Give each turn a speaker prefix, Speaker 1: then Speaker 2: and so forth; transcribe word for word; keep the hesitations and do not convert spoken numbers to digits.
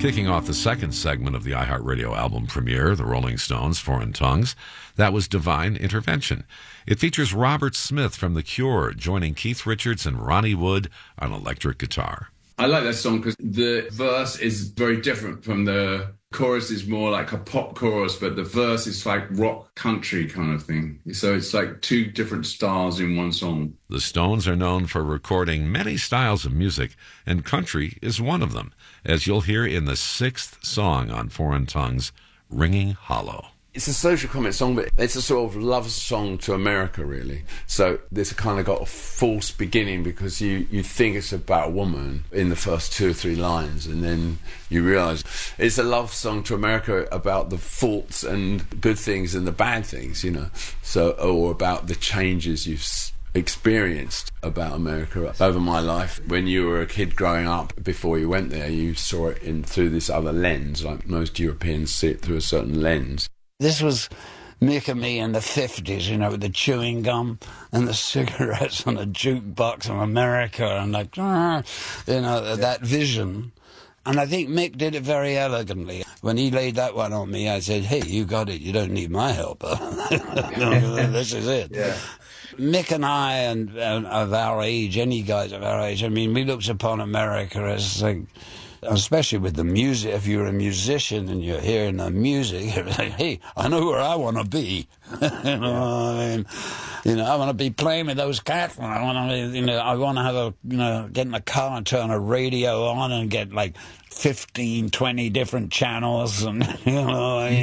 Speaker 1: Kicking off the second segment of the iHeartRadio album premiere, The Rolling Stones, Foreign Tongues, that was Divine Intervention. It features Robert Smith from The Cure joining Keith Richards and Ronnie Wood on electric guitar.
Speaker 2: I like that song because the verse is very different from the chorus. Is more like a pop chorus, but the verse is like rock country kind of thing. So it's like two different styles in one song.
Speaker 1: The Stones are known for recording many styles of music, and country is one of them, as you'll hear in the sixth song on Foreign Tongues, Ringing Hollow.
Speaker 3: It's a social comment song, but it's a sort of love song to America, really. So this kind of got a false beginning because you, you think it's about a woman in the first two or three lines, and then you realise it's a love song to America about the faults and good things and the bad things, you know. So, or about the changes you've experienced about America over my life. When you were a kid growing up, before you went there, you saw it in through this other lens, like most Europeans see it through a certain lens.
Speaker 4: This was Mick and me in the fifties, you know, with the chewing gum and the cigarettes and the jukebox in America and like, you know, yeah. that vision. And I think Mick did it very elegantly. When he laid that one on me, I said, hey, you got it. You don't need my help. This is it. Yeah. Mick and I, and, and of our age, any guys of our age, I mean, we looked upon America as like, especially with the music, if you're a musician and you're hearing the music, you're like, hey, I know where I want to be. You know what I mean? You know, I want to be playing with those cats. I want to, you know, I want to have a, you know, get in the car and turn a radio on and get like fifteen, twenty different channels, and, you know,